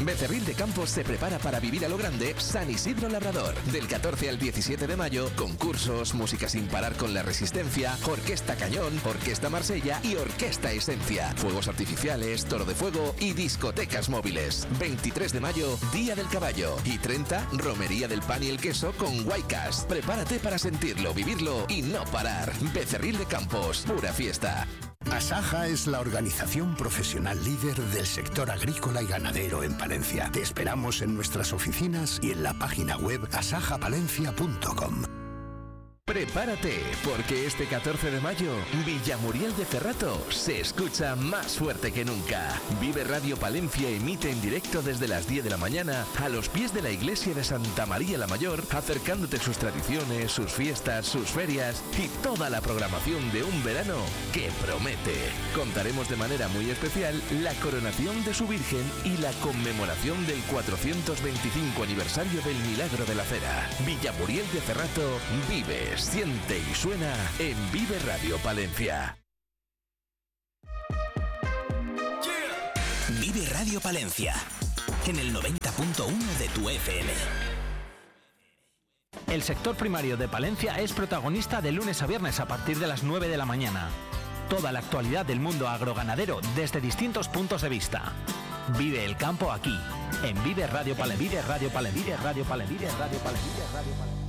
Becerril de Campos se prepara para vivir a lo grande San Isidro Labrador. Del 14 al 17 de mayo, concursos, música sin parar con la Resistencia, Orquesta Cañón, Orquesta Marsella y Orquesta Esencia. Fuegos artificiales, toro de fuego y discotecas móviles. 23 de mayo, Día del Caballo. Y 30, Romería del Pan y el Queso con Guaycas. Prepárate para sentirlo, vivirlo y no parar. Becerril de Campos, pura fiesta. Asaja es la organización profesional líder del sector agrícola y ganadero en Palencia. Te esperamos en nuestras oficinas y en la página web asajapalencia.com. Prepárate, porque este 14 de mayo, Villamuriel de Cerrato se escucha más fuerte que nunca. Vive Radio Palencia emite en directo desde las 10 de la mañana a los pies de la iglesia de Santa María la Mayor, acercándote sus tradiciones, sus fiestas, sus ferias y toda la programación de un verano que promete. Contaremos de manera muy especial la coronación de su Virgen y la conmemoración del 425 aniversario del Milagro de la Cera. Villamuriel de Cerrato vive, siente y suena en Vive Radio Palencia. Vive Radio Palencia, en el 90.1 de tu FM. El sector primario de Palencia es protagonista de lunes a viernes a partir de las 9 de la mañana. Toda la actualidad del mundo agroganadero desde distintos puntos de vista. Vive el campo aquí, en Vive Radio Palencia. Vive Radio Palencia. Vive Radio Palencia. Vive Radio Palencia.